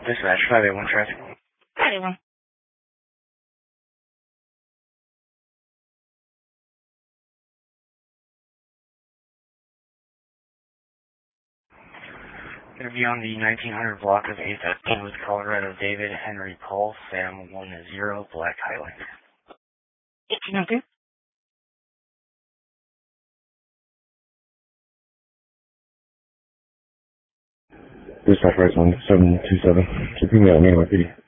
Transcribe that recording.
Dispatch 581 traffic. 581. Interview on the 1900 block of 8th Avenue with Colorado David Henry Paul, Sam 10, Black Highlander. 1802. Dispatch right on 727. Keeping me out of NYPD.